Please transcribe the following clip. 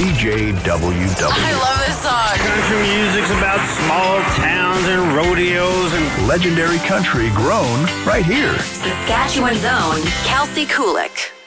CJWW. I love this song. Country music's about small towns and rodeos and Legendary country grown right here. Saskatchewan's own Kelsey Kulik.